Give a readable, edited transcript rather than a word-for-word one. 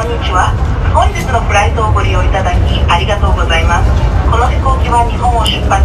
んにちは。本日のフライトをご利用いただきありがとうございます。この飛行機は日本を出発